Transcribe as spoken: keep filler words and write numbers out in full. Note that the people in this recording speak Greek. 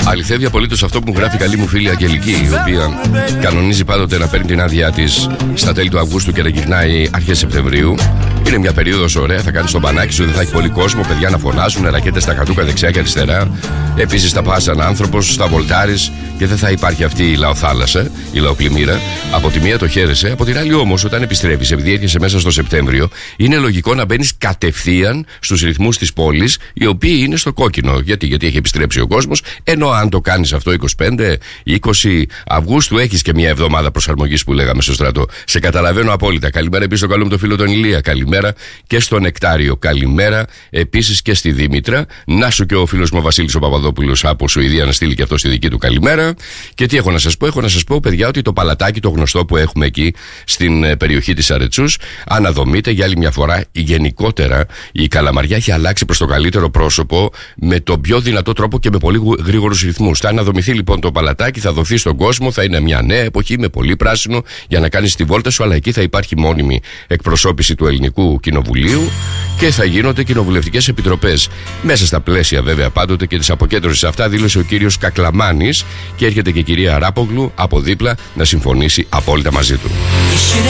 Αληθεύει απολύτως αυτό που μου γράφει η καλή μου φίλη Αγγελική, η οποία κανονίζει πάντοτε να παίρνει την άδειά της στα τέλη του Αυγούστου και να γυρνάει αρχές Σεπτεμβρίου. Είναι μια περίοδος ωραία, θα κάνει τον μπανάκι σου, δεν θα έχει πολύ κόσμο, παιδιά να φωνάζουν, ρακέτες στα χατούκα δεξιά και αριστερά. Επίσης θα πας σαν άνθρωπος, θα βολτάρεις και δεν θα υπάρχει αυτή η λαοθάλασσα, η λαοπλημμύρα. Από τη μία το χαίρεσαι, από την άλλη όμως όταν επιστρέφεις, επειδή έρχεσαι μέσα στο Σεπτέμβριο, είναι λογικό να μπαίνεις κατευθείαν στους ρυθμούς της πόλης, οι οποίοι είναι στο κόκκινο. Γιατί, γιατί έχει επιστρέψει ο κόσμος, ενώ αν το κάνεις αυτό είκοσι πέντε είκοσι Αυγούστου, έχεις και μια εβδομάδα προσαρμογής που λέγαμε στο στρατό. Σε καταλαβαίνω απόλυτα. Καλημέρα επίσης στον καλό μου το φίλο τον Ηλία. Καλημέρα και στο Νεκτάριο. Καλημέρα επίσης και στη Δήμητρα. Να σου και ο φίλος μου ο Βασίλης ο Παπαδόπουλος από Σουηδία να στείλει και αυτό στη δική του καλημέρα. Και τι έχω να σας πω, έχω να σας πω, παιδιά, ότι το παλατάκι το γνωστό που έχουμε εκεί στην περιοχή της Αρετσούς αναδομείται για άλλη μια φορά. Γενικότερα η Καλαμαριά έχει αλλάξει προς το καλύτερο πρόσωπο με τον πιο δυνατό τρόπο και με πολύ γρήγορους ρυθμούς. Θα αναδομηθεί λοιπόν το παλατάκι, θα δοθεί στον κόσμο, θα είναι μια νέα εποχή με πολύ πράσινο για να κάνεις τη βόλτα σου, αλλά εκεί θα υπάρχει μόνιμη εκπροσώπηση του Ελληνικού Κοινοβουλίου και θα γίνονται κοινοβουλευτικές επιτροπές. Μέσα στα πλαίσια βέβαια πάντοτε και της αποκέντρωσης. Αυτά δήλωσε ο κύριος Κακλαμάνης και έρχεται και η κυρία Ράπογλου από δίπλα να συμφωνήσει απόλυτα μαζί του.